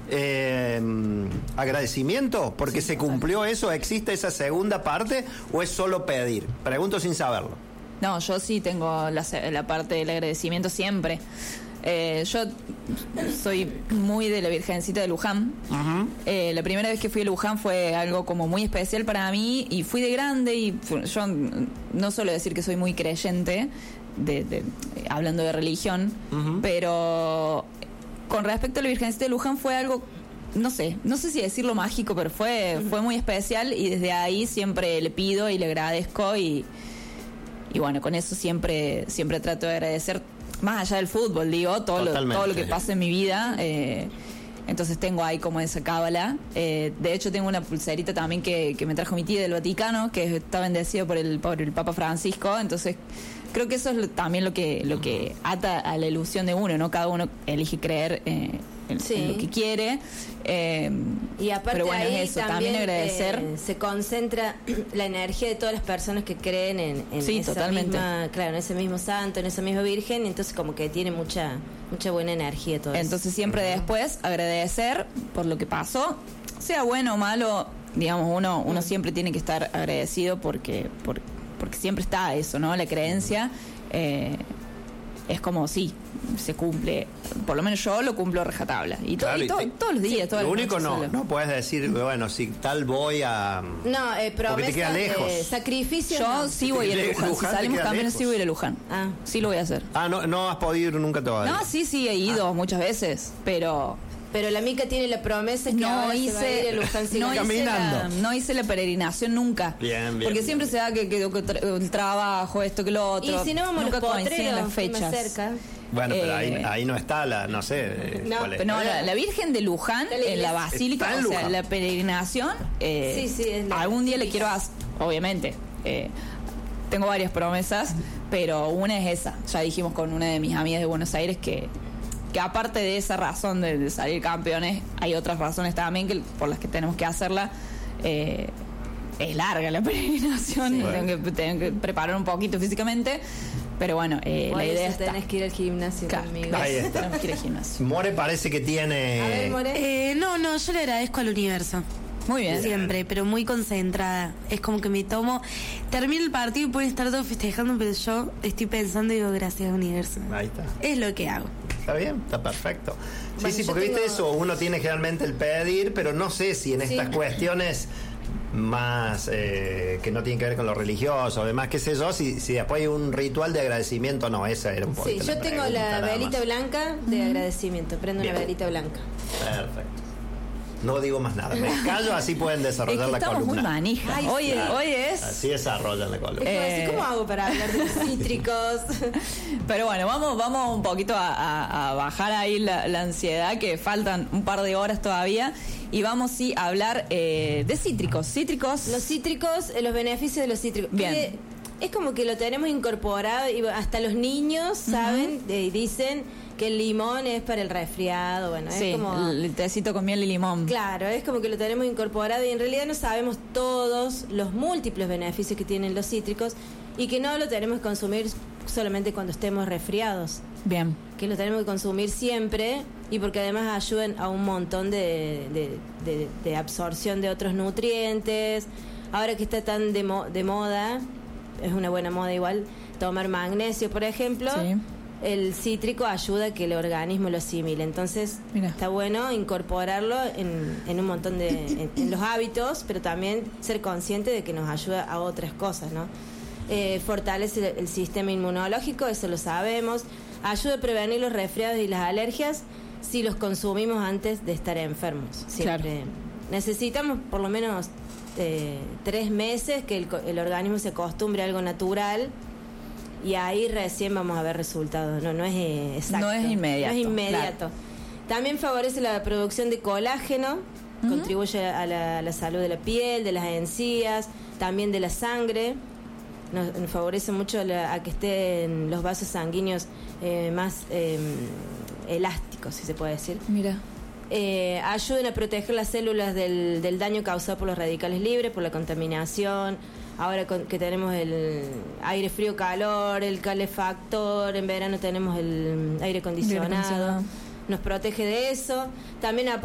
agradecimiento porque se cumplió eso. ¿Existe esa segunda parte o es solo pedir? Pregunto sin saberlo. No, yo sí tengo la parte del agradecimiento siempre. Yo soy muy de la Virgencita de Luján. Uh-huh. La primera vez que fui a Luján fue algo como muy especial para mí y fui de grande y yo no suelo decir que soy muy creyente hablando de religión, uh-huh, pero con respecto a la Virgencita de Luján fue algo, no sé si decirlo mágico, pero fue muy especial y desde ahí siempre le pido y le agradezco y bueno, con eso siempre trato de agradecer. Más allá del fútbol, digo, todo lo que pasa en mi vida. Entonces tengo ahí como esa cábala. De hecho, tengo una pulserita también que me trajo mi tía del Vaticano, que está bendecido por el Papa Francisco. Entonces, creo que eso es también lo que ata a la ilusión de uno, ¿no? Cada uno elige creer en lo que quiere. Y aparte, pero bueno, ahí es eso, también agradecer. Se concentra la energía de todas las personas que creen en esa totalmente. en ese mismo santo, en esa misma virgen, y entonces como que tiene mucha buena energía todo eso. Entonces siempre después agradecer por lo que pasó, sea bueno o malo, digamos, uno siempre tiene que estar agradecido porque siempre está eso, ¿no? La creencia es como se cumple, por lo menos yo lo cumplo a rajatabla y, claro, todos los días, todas lo las único no puedes decir, bueno, si tal voy a promesa te queda lejos. Sacrificio. Yo sí voy a ir a Luján, si salimos campeones sí voy a ir a Luján. Sí lo voy a hacer. No has podido ir nunca todavía. No, sí he ido muchas veces, pero la Mica tiene la promesa que ahora se va a ir a Luján no hice la peregrinación nunca. Bien, porque siempre se da que el trabajo, esto que lo otro. Y si no vamos nunca a los potreros, las fechas. más cerca. Bueno, pero ahí no está no sé. ¿Cuál es? La Virgen de Luján, en la Basílica, o sea, la peregrinación, algún día le quiero hacer, obviamente. Tengo varias promesas, pero una es esa. Ya dijimos con una de mis amigas de Buenos Aires que aparte de esa razón de salir campeones, hay otras razones también por las que tenemos que hacerla. Es larga la peregrinación, tengo que preparar un poquito físicamente, pero bueno, la idea es tenés que ir al gimnasio conmigo. Ahí está. Tenemos que ir al gimnasio. More parece que tiene... A ver, More. No, yo le agradezco al universo. Muy bien. Siempre, pero muy concentrada. Es como que termino el partido y pueden estar todos festejando, pero yo estoy pensando y digo, gracias, universo. Ahí está. Es lo que hago. Está bien, está perfecto. Bueno, porque viste eso, uno tiene generalmente el pedir, pero no sé si en estas cuestiones más que no tienen que ver con lo religioso, además, qué sé yo, si después hay un ritual de agradecimiento, no, esa era un poco. Sí, yo tengo la velita blanca de agradecimiento, prendo una velita blanca. Perfecto. No digo más nada, me callo, así pueden desarrollar la columna. Estamos muy manijas. Hoy es... Así desarrollan la columna. ¿Cómo hago para hablar de los cítricos? Pero bueno, vamos un poquito a bajar ahí la ansiedad, que faltan un par de horas todavía. Y vamos a hablar de cítricos. Los cítricos, los beneficios de los cítricos. Bien. Es como que lo tenemos incorporado y hasta los niños saben y dicen que el limón es para el resfriado. Bueno, sí, es como el tecito con miel y limón. Claro, es como que lo tenemos incorporado y en realidad no sabemos todos los múltiples beneficios que tienen los cítricos y que no lo tenemos que consumir solamente cuando estemos resfriados. Bien. Que lo tenemos que consumir siempre y porque además ayudan a un montón de absorción de otros nutrientes. Ahora que está tan de moda, es una buena moda igual, tomar magnesio, por ejemplo. Sí. El cítrico ayuda a que el organismo lo asimile. Entonces, está bueno incorporarlo en un montón en los hábitos, pero también ser consciente de que nos ayuda a otras cosas, ¿no? Fortalece el sistema inmunológico, eso lo sabemos. Ayuda a prevenir los resfriados y las alergias si los consumimos antes de estar enfermos. Siempre necesitamos por lo menos 3 meses que el organismo se acostumbre a algo natural. Y ahí recién vamos a ver resultados. No es exacto. No es inmediato. No es inmediato. Claro. También favorece la producción de colágeno, contribuye a la salud de la piel, de las encías, también de la sangre. Nos favorece mucho a que estén los vasos sanguíneos más elásticos, si se puede decir. Mira. Ayudan a proteger las células del daño causado por los radicales libres, por la contaminación. Ahora que tenemos el aire frío-calor, el calefactor, en verano tenemos el aire acondicionado, nos protege de eso. También